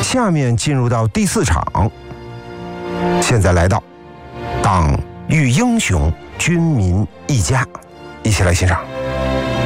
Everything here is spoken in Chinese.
下面进入到第4场，现在来到党与英雄，军民一家，一起来欣赏。